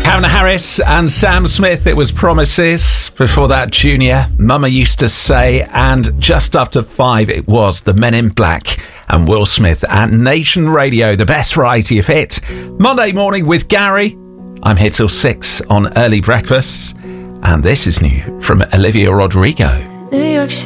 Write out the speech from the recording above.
Calvin Harris and Sam Smith, it was Promises. Before that, Junior, Mama Used to Say. And just after 5, it was the Men in Black and Will Smith at Nation Radio, the best variety of hit. Monday morning with Gary. I'm here till 6 on Early Breakfasts. And this is new from Olivia Rodrigo. New York